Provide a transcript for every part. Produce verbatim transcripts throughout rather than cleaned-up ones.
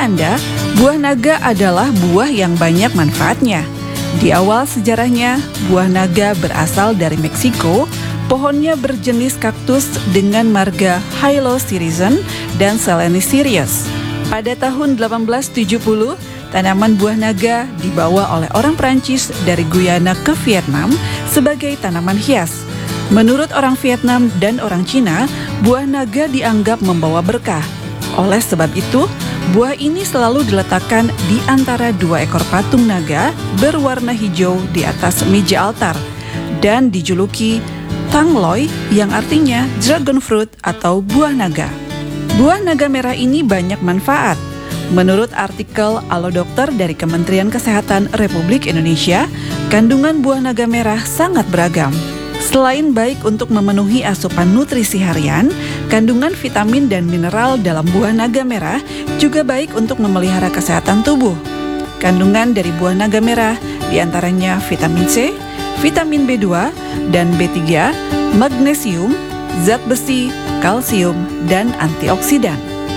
Anda, buah naga adalah buah yang banyak manfaatnya. Di awal sejarahnya, buah naga berasal dari Meksiko. Pohonnya berjenis kaktus dengan marga Hylocyrizen dan Selaniserius. Pada tahun delapan belas tujuh puluh, tanaman buah naga dibawa oleh orang Prancis dari Guyana ke Vietnam sebagai tanaman hias. Menurut orang Vietnam dan orang Cina, buah naga dianggap membawa berkah. Oleh sebab itu, buah ini selalu diletakkan di antara dua ekor patung naga berwarna hijau di atas meja altar dan dijuluki Tang Loi yang artinya dragon fruit atau buah naga. Buah naga merah ini banyak manfaat. Menurut artikel Alo Dokter dari Kementerian Kesehatan Republik Indonesia, kandungan buah naga merah sangat beragam. Selain baik untuk memenuhi asupan nutrisi harian, kandungan vitamin dan mineral dalam buah naga merah juga baik untuk memelihara kesehatan tubuh. Kandungan dari buah naga merah diantaranya vitamin C, vitamin B dua, dan B tiga, magnesium, zat besi, kalsium, dan antioksidan.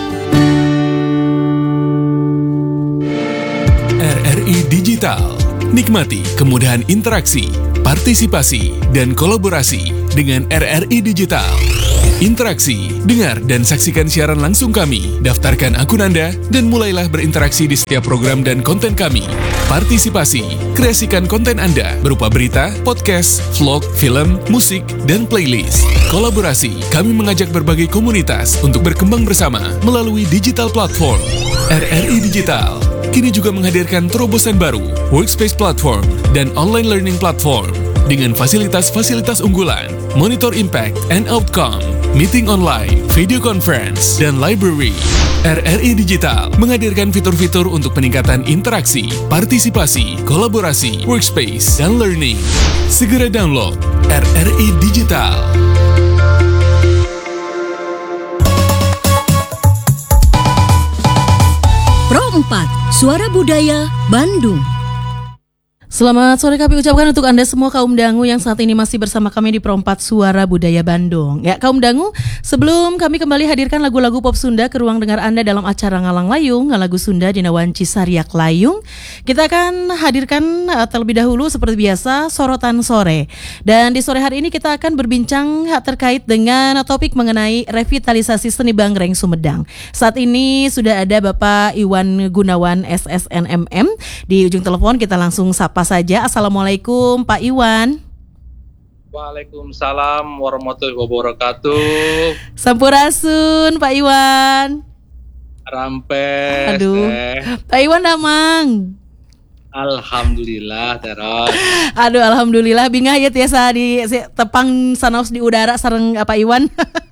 R R I Digital. Nikmati kemudahan interaksi, partisipasi, dan kolaborasi dengan R R I Digital. Interaksi, dengar dan saksikan siaran langsung kami, daftarkan akun Anda, dan mulailah berinteraksi di setiap program dan konten kami. Partisipasi, kreasikan konten Anda berupa berita, podcast, vlog, film, musik, dan playlist. Kolaborasi, kami mengajak berbagai komunitas untuk berkembang bersama melalui digital platform. R R I Digital kini juga menghadirkan terobosan baru, workspace platform, dan online learning platform dengan fasilitas-fasilitas unggulan, monitor impact and outcome, meeting online, video conference, dan library. R R I Digital menghadirkan fitur-fitur untuk peningkatan interaksi, partisipasi, kolaborasi, workspace, dan learning. Segera download R R I Digital. Pro empat, Suara Budaya Bandung. Selamat sore kami ucapkan untuk Anda semua kaum dangu yang saat ini masih bersama kami di Pro empat Suara Budaya Bandung. Ya kaum dangu, sebelum kami kembali hadirkan lagu-lagu pop Sunda ke ruang dengar Anda dalam acara Ngalang Layung, Ngalagu Sunda Dina Wanci Sariak Layung, kita akan hadirkan uh, terlebih dahulu seperti biasa sorotan sore. Dan di sore hari ini kita akan berbincang terkait dengan topik mengenai revitalisasi seni Bangreng Sumedang. Saat ini sudah ada Bapak Iwan Gunawan S S N M M di ujung telepon, kita langsung sapa saja. Assalamualaikum Pak Iwan. Waalaikumsalam warahmatullahi wabarakatuh. Sampurasun Pak Iwan. Rampes. Aduh. Eh. Pak Iwan damang. Alhamdulillah terus. Aduh alhamdulillah bingah ya tiasa di si, tepang sanaos di udara sareng Pak Iwan.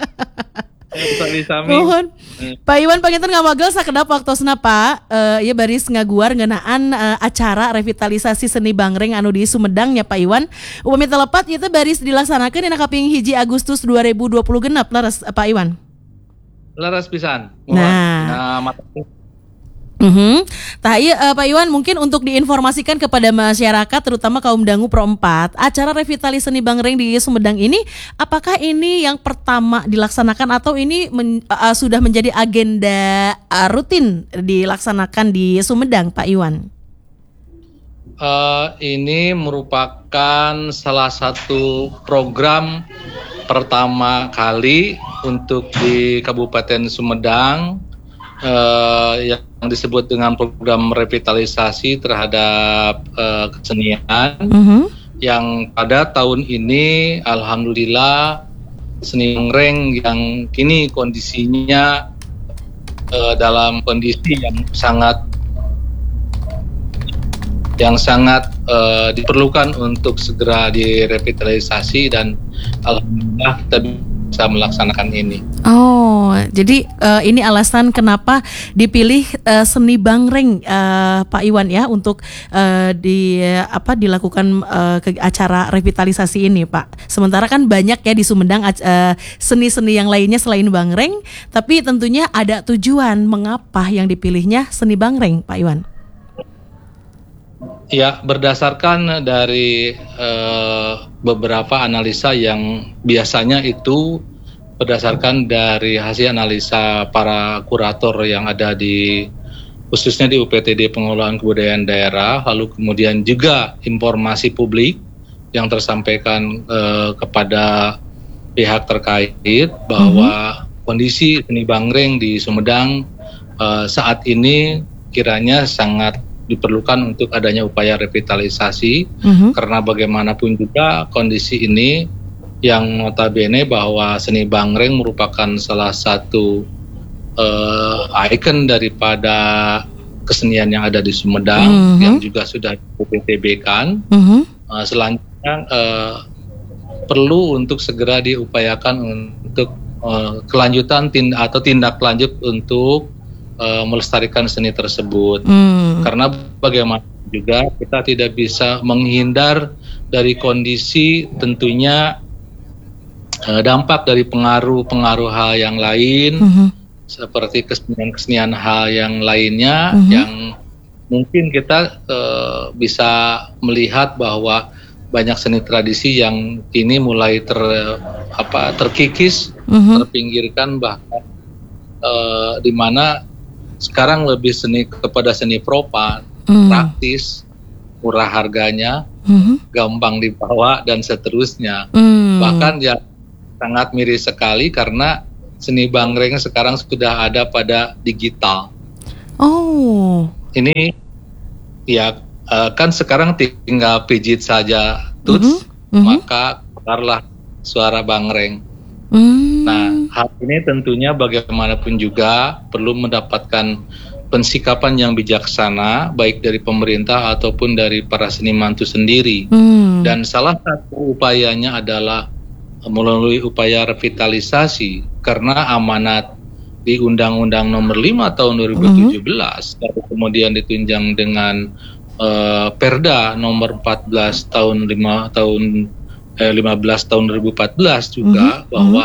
Mohon Pak Iwan panginten ngamagel sakedap waktosna Pak uh, ya baris ngaguar ngeunaan uh, acara revitalisasi seni Bangreng anu di Sumedang nya Pak Iwan. Upami telepat ieu teh baris dilaksanakeun dina kaping hiji Agustus dua ribu dua puluh genep leres uh, Pak Iwan. Leres pisan. Nah, nah mata Mhm. Tah ieu uh, Pak Iwan mungkin untuk diinformasikan kepada masyarakat terutama kaum dangu Pro empat, acara revitalisasi seni Bangreng di Sumedang ini apakah ini yang pertama dilaksanakan atau ini men, uh, sudah menjadi agenda uh, rutin dilaksanakan di Sumedang Pak Iwan? Uh, ini merupakan salah satu program pertama kali untuk di Kabupaten Sumedang Uh, yang disebut dengan program revitalisasi terhadap uh, kesenian mm-hmm. yang pada tahun ini alhamdulillah seni Bangreng yang kini kondisinya uh, dalam kondisi yang sangat yang sangat uh, diperlukan untuk segera direvitalisasi dan alhamdulillah kita bisa melaksanakan ini. Oh, jadi uh, ini alasan kenapa dipilih uh, seni Bangreng uh, Pak Iwan ya untuk uh, di uh, apa dilakukan uh, ke acara revitalisasi ini Pak. Sementara kan banyak ya di Sumedang uh, seni-seni yang lainnya selain Bangreng, tapi tentunya ada tujuan mengapa yang dipilihnya seni Bangreng Pak Iwan. Ya, berdasarkan dari uh, beberapa analisa yang biasanya itu berdasarkan dari hasil analisa para kurator yang ada di khususnya di U P T D Pengelolaan Kebudayaan Daerah, lalu kemudian juga informasi publik yang tersampaikan uh, kepada pihak terkait bahwa mm-hmm. kondisi seni Bangreng di Sumedang uh, saat ini kiranya sangat diperlukan untuk adanya upaya revitalisasi, mm-hmm. karena bagaimanapun juga kondisi ini yang notabene bahwa seni Bangreng merupakan salah satu Uh, ikon daripada kesenian yang ada di Sumedang, mm-hmm. yang juga sudah di P T B-kan. Mm-hmm. Uh, selanjutnya uh, perlu untuk segera diupayakan untuk uh, kelanjutan tind- atau tindak lanjut untuk uh, melestarikan seni tersebut. Mm. Karena bagaimana juga kita tidak bisa menghindar dari kondisi tentunya uh, dampak dari pengaruh-pengaruh hal yang lain. Mm-hmm. Seperti kesenian-kesenian hal yang lainnya, mm-hmm. yang mungkin kita uh, bisa melihat bahwa banyak seni tradisi yang kini mulai ter apa terkikis, mm-hmm. terpinggirkan, bahkan uh, di mana sekarang lebih seni kepada seni propan, mm. praktis, murah harganya, mm-hmm. gampang dibawa dan seterusnya. Mm. Bahkan ya sangat miris sekali karena seni Bangreng sekarang sudah ada pada digital. Oh. Ini ya uh, kan sekarang tinggal pijit saja tuts, mm-hmm. maka keluarlah suara Bangreng. Mm. Nah, hal ini tentunya bagaimanapun juga perlu mendapatkan pensikapan yang bijaksana, baik dari pemerintah ataupun dari para seniman itu sendiri. Mm. Dan salah satu upayanya adalah melalui upaya revitalisasi, karena amanat di Undang-Undang Nomor lima Tahun dua ribu tujuh belas, mm-hmm. lalu kemudian ditunjang dengan uh, Perda Nomor empat belas Tahun lima tahun eh, lima belas Tahun dua ribu empat belas juga, mm-hmm. bahwa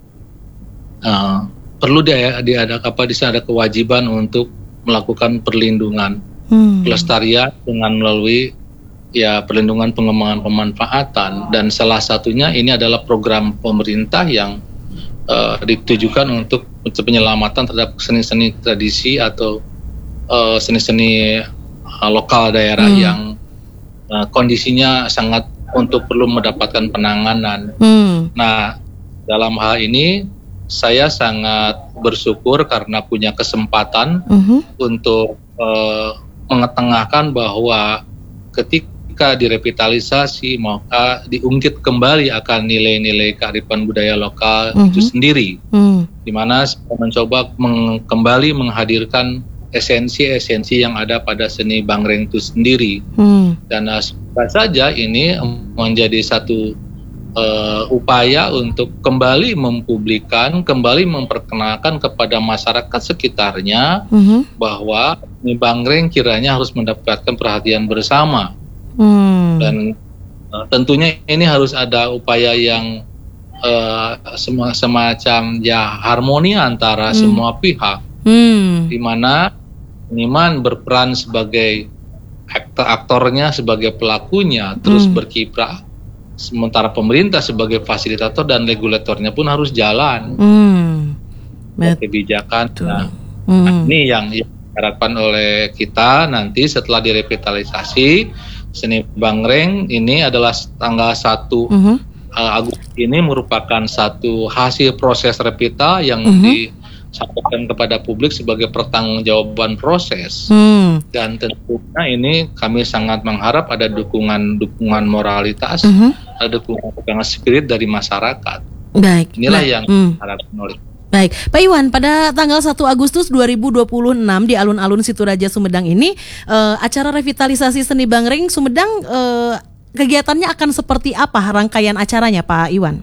uh, perlu diadakan apa di sana ada kewajiban untuk melakukan perlindungan, mm. pelestarian dengan melalui ya perlindungan pengembangan pemanfaatan, dan salah satunya ini adalah program pemerintah yang uh, ditujukan untuk penyelamatan terhadap seni-seni tradisi atau uh, seni-seni uh, lokal daerah hmm. yang uh, kondisinya sangat untuk perlu mendapatkan penanganan. Hmm. Nah, dalam hal ini saya sangat bersyukur karena punya kesempatan hmm. untuk uh, mengetengahkan bahwa ketika Jika direvitalisasi, maka diungkit kembali akan nilai-nilai kearifan budaya lokal mm-hmm. itu sendiri, mm. di mana mencoba meng- kembali menghadirkan esensi-esensi yang ada pada seni Bangreng itu sendiri. Mm. Dan uh, saja ini menjadi satu uh, upaya untuk kembali mempublikkan, kembali memperkenalkan kepada masyarakat sekitarnya mm-hmm. bahwa seni Bangreng kiranya harus mendapatkan perhatian bersama. Hmm. Dan uh, tentunya ini harus ada upaya yang uh, sem- semacam ya harmoni antara hmm. semua pihak, hmm. di mana seniman berperan sebagai aktor-aktornya, sebagai pelakunya, terus hmm. berkiprah, sementara pemerintah sebagai fasilitator dan regulatornya pun harus jalan. Hmm. Kebijakan. Nah, hmm. nah, ini yang diharapkan oleh kita nanti setelah direvitalisasi. Seni Bangreng ini adalah tanggal satu uh-huh. uh, Agustus ini merupakan satu hasil proses revita yang uh-huh. disampaikan kepada publik sebagai pertanggungjawaban proses. Uh-huh. Dan tentunya ini kami sangat mengharap ada dukungan-dukungan moralitas, uh-huh. ada dukungan-dukungan spirit dari masyarakat. Baik. Inilah nah, yang hmm. diharapkan oleh. Baik, Pak Iwan, pada tanggal satu Agustus dua ribu dua puluh enam di alun-alun Situraja Sumedang ini uh, acara revitalisasi seni Bangreng Sumedang uh, kegiatannya akan seperti apa rangkaian acaranya, Pak Iwan?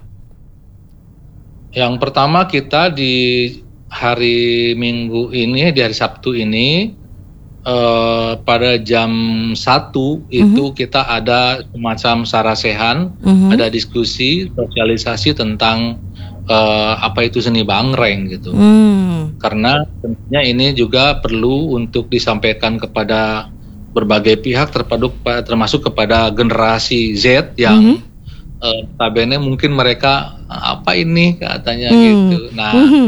Yang pertama kita di hari Minggu ini, di hari Sabtu ini uh, pada jam satu uh-huh. itu kita ada semacam sarasehan, uh-huh. ada diskusi, sosialisasi tentang Uh, apa itu seni Bangreng gitu, hmm. karena tentunya ini juga perlu untuk disampaikan kepada berbagai pihak terpadu, termasuk kepada generasi Z yang hmm. uh, tabene mungkin mereka apa ini katanya hmm. gitu. Nah hmm.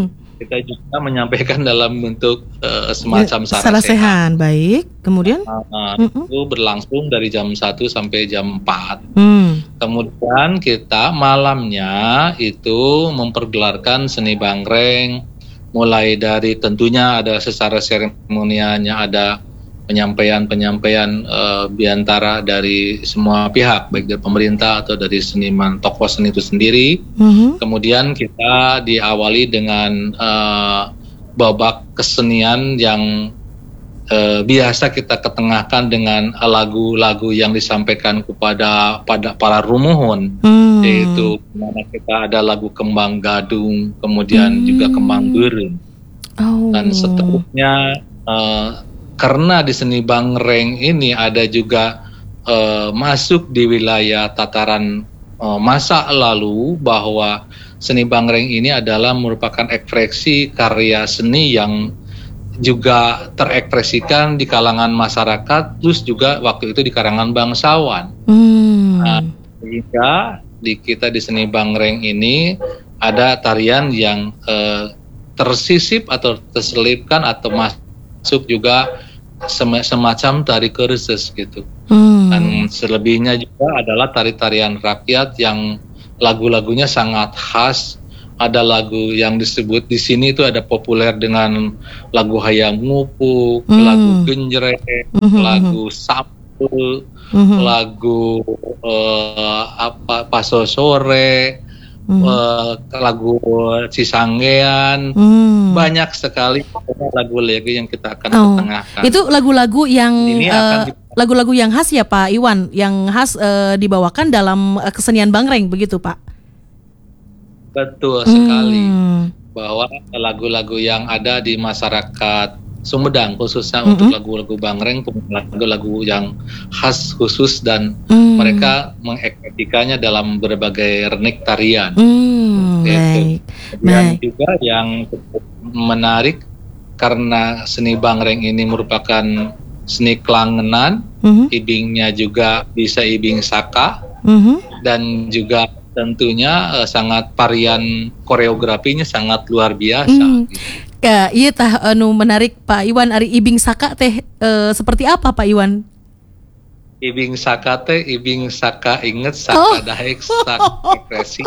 kita juga menyampaikan dalam bentuk uh, semacam sarasehan. Sarasehan, baik. Kemudian? Uh, uh, itu berlangsung dari jam satu sampai jam empat. Hmm. Kemudian kita malamnya itu mempergelarkan seni bangreng, mulai dari tentunya ada secara seremonialnya, ada penyampaian-penyampaian uh, biantara dari semua pihak, baik dari pemerintah atau dari seniman tokoh seni itu sendiri. Mm-hmm. Kemudian kita diawali dengan uh, babak kesenian yang uh, biasa kita ketengahkan dengan lagu-lagu yang disampaikan kepada pada para rumuhun, mm. yaitu mana kita ada lagu Kembang Gadung, kemudian mm. juga Kembang Berem, oh. dan seterusnya. Uh, Karena di seni bangreng ini ada juga uh, masuk di wilayah tataran uh, masa lalu, bahwa seni bangreng ini adalah merupakan ekspresi karya seni yang juga terekspresikan di kalangan masyarakat, plus juga waktu itu di kalangan bangsawan. Hmm. Nah, sehingga di kita di seni bangreng ini ada tarian yang uh, tersisip atau terselipkan atau masuk masuk juga semacam tari kerses gitu. Hmm. Dan selebihnya juga adalah tari-tarian rakyat yang lagu-lagunya sangat khas. Ada lagu yang disebut di sini itu ada populer dengan lagu Hayam Ngupuk, hmm. lagu Genjreng, hmm. lagu Sampul, hmm. lagu uh, apa Paso Sore, Hmm. Uh, lagu Cisanggean, hmm. banyak sekali lagu-lagu yang kita akan oh. ketengahkan. Itu lagu-lagu yang uh, lagu-lagu yang khas ya Pak Iwan, yang khas uh, dibawakan dalam uh, kesenian bangreng begitu Pak? Betul sekali, hmm. bahwa lagu-lagu yang ada di masyarakat Sumedang khususnya mm-hmm. untuk lagu-lagu bangreng, lagu-lagu yang khas khusus dan mm. mereka mengekspresikannya dalam berbagai renik tarian. Mm, baik. Dan baik. juga yang cukup menarik karena seni bangreng ini merupakan seni kelangenan, mm-hmm. ibingnya juga bisa ibing saka, mm-hmm. dan juga tentunya uh, sangat varian koreografinya sangat luar biasa. Mm. Gitu. Ya, iya tah anu menarik Pak Iwan, ari ibing saka teh e, seperti apa Pak Iwan? Ibing saka teh ibing saka inget saka oh. daek saka depresi.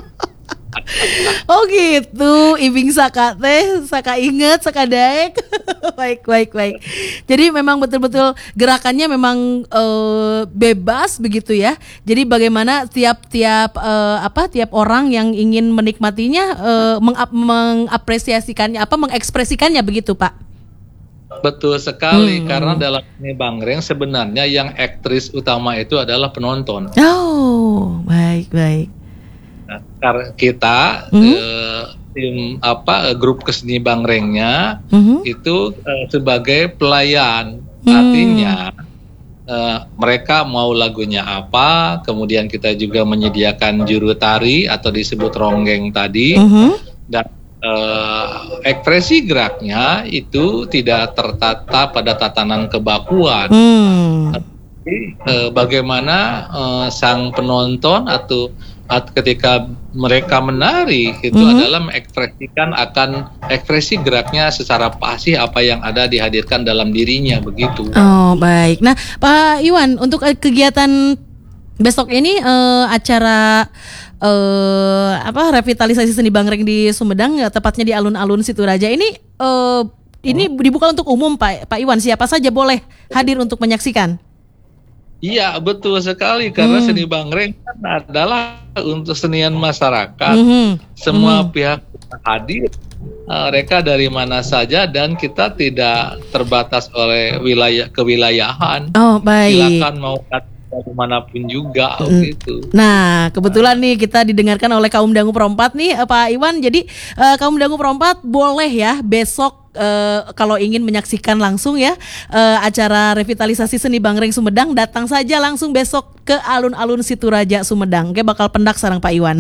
Oh gitu, ibing saka teh saka inget saka daek. baik baik baik. Jadi memang betul-betul gerakannya memang e, bebas begitu ya. Jadi bagaimana tiap-tiap e, apa tiap orang yang ingin menikmatinya e, mengap, mengapresiasikannya apa mengekspresikannya begitu Pak. Betul sekali, hmm. karena dalam seni bangreng sebenarnya yang aktris utama itu adalah penonton. Oh, baik baik. Nah, karena kita hmm? eh, tim apa grup keseni bangrengnya hmm? itu eh, sebagai pelayan, hmm. artinya eh, mereka mau lagunya apa, kemudian kita juga menyediakan juru tari atau disebut ronggeng tadi, hmm? dan eh, ekspresi geraknya itu tidak tertata pada tatanan kebakuan. Hmm. Tapi eh, bagaimana eh, sang penonton atau ketika mereka menari itu mm-hmm. adalah mengekspresikan akan ekspresi geraknya secara pasti apa yang ada dihadirkan dalam dirinya begitu. Oh baik. Nah Pak Iwan, untuk kegiatan besok ini uh, acara uh, apa revitalisasi seni bangreng di Sumedang, tepatnya di alun-alun Situraja ini uh, ini hmm. dibuka untuk umum Pak Pak Iwan, siapa saja boleh hadir untuk menyaksikan? Iya betul sekali, karena hmm. seni bangreng kan adalah untuk senian masyarakat. Hmm. Semua hmm. pihak hadir, uh, mereka dari mana saja dan kita tidak terbatas oleh wilayah kewilayahan. Oh baik. Silakan mau dari manapun juga hmm. gitu. Nah kebetulan nih kita didengarkan oleh kaum dangu perempat nih Pak Iwan. Jadi uh, kaum dangu perempat boleh ya besok Uh, kalau ingin menyaksikan langsung ya uh, acara revitalisasi seni bangreng Sumedang, datang saja langsung besok ke alun-alun Situraja Sumedang. Oke, bakal pendak sarang Pak Iwan.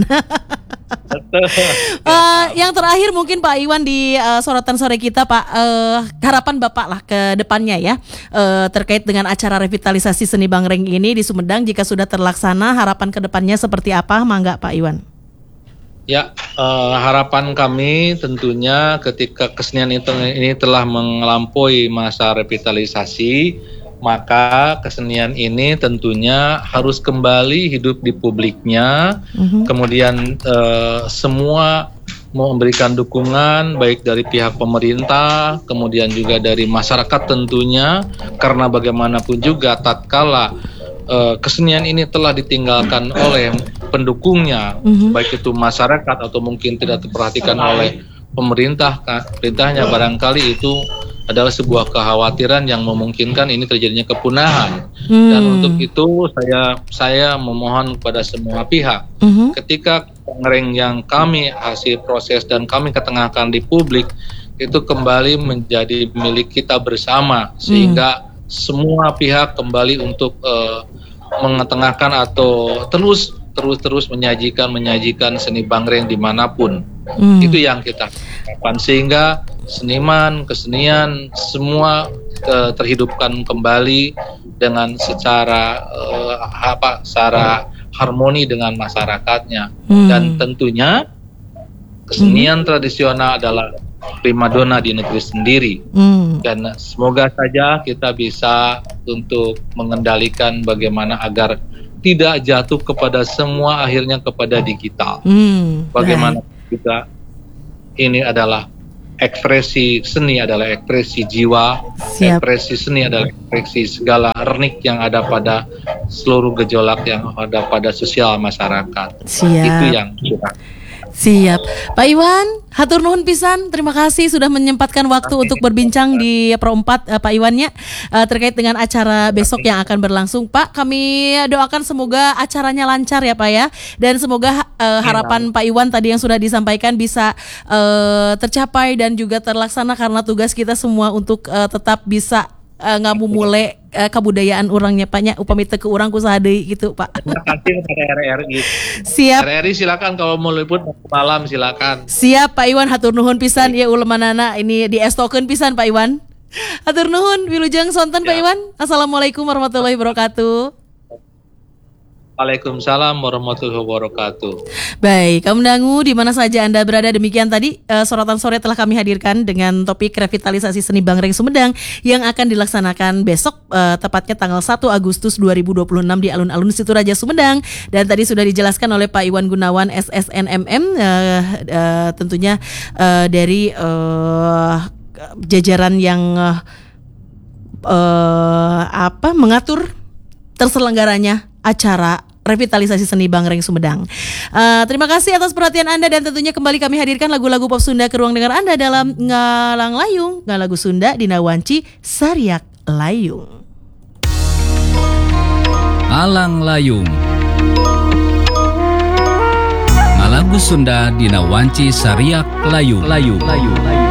uh, yang terakhir mungkin Pak Iwan di uh, sorotan sore kita Pak, uh, harapan Bapak lah ke depannya ya uh, terkait dengan acara revitalisasi seni bangreng ini di Sumedang, jika sudah terlaksana harapan ke depannya seperti apa? Mangga Pak Iwan. Ya, uh, harapan kami tentunya ketika kesenian itu ini telah melampaui masa revitalisasi, maka kesenian ini tentunya harus kembali hidup di publiknya. Mm-hmm. Kemudian uh, semua memberikan dukungan baik dari pihak pemerintah, kemudian juga dari masyarakat tentunya, karena bagaimanapun juga tatkala Uh, kesenian ini telah ditinggalkan oleh pendukungnya, mm-hmm. baik itu masyarakat atau mungkin tidak diperhatikan oleh pemerintah, perintahnya barangkali itu adalah sebuah kekhawatiran yang memungkinkan ini terjadinya kepunahan. Mm. Dan untuk itu saya saya memohon kepada semua pihak, mm-hmm. ketika bangreng yang kami hasil proses dan kami ketengahkan di publik itu kembali menjadi milik kita bersama, sehingga mm. semua pihak kembali untuk uh, mengetengahkan atau terus terus terus menyajikan menyajikan seni bangreng dimanapun. Hmm. Itu yang kita harapkan, sehingga seniman kesenian semua uh, terhidupkan kembali dengan secara uh, apa secara harmoni dengan masyarakatnya. Hmm. Dan tentunya kesenian hmm. tradisional adalah primadona di negeri sendiri. Hmm. Dan semoga saja kita bisa untuk mengendalikan bagaimana agar tidak jatuh kepada semua akhirnya kepada digital. Hmm. Bagaimana right. juga ini adalah ekspresi seni adalah ekspresi jiwa, Siap. ekspresi seni adalah ekspresi segala renik yang ada pada seluruh gejolak yang ada pada sosial masyarakat. Siap. Itu yang kita Siap. Pak Iwan, hatur nuhun pisan. Terima kasih sudah menyempatkan waktu untuk berbincang di Pro empat, uh, Pak Iwannya, uh, terkait dengan acara besok yang akan berlangsung. Pak, kami doakan semoga acaranya lancar ya Pak ya. Dan semoga uh, harapan Pak Iwan tadi yang sudah disampaikan bisa uh, tercapai dan juga terlaksana, karena tugas kita semua untuk uh, tetap bisa Uh, ngamumule uh, kabudayaan orangnya Paknya, upami teu ke urang ku sadeui gitu Pak. Terima kasih kepada R R I. Siap. R R I silakan kalau mau liput malam silakan. Siap Pak Iwan, hatur nuhun pisan ya ulemanana ini diestokeun pisan Pak Iwan. Hatur nuhun wilujeng sonten Pak Iwan. Assalamualaikum warahmatullahi wabarakatuh. Waalaikumsalam warahmatullahi wabarakatuh. Baik, kaum dangu di mana saja Anda berada, demikian tadi uh, sorotan sore telah kami hadirkan dengan topik revitalisasi seni Bangreng Sumedang yang akan dilaksanakan besok uh, tepatnya tanggal satu Agustus dua ribu dua puluh enam di alun-alun Situraja Sumedang, dan tadi sudah dijelaskan oleh Pak Iwan Gunawan S S N M M uh, uh, tentunya uh, dari uh, jajaran yang uh, uh, apa mengatur terselenggaranya acara revitalisasi seni Bangreng Sumedang. Uh, terima kasih atas perhatian Anda, dan tentunya kembali kami hadirkan lagu-lagu pop Sunda ke ruang dengar Anda dalam Ngalang Layung, ngalagu Sunda dina wanci Sariak Layung. Alang Layung, ngalagu Sunda dina wanci Sariak Layung. Layung. Layung.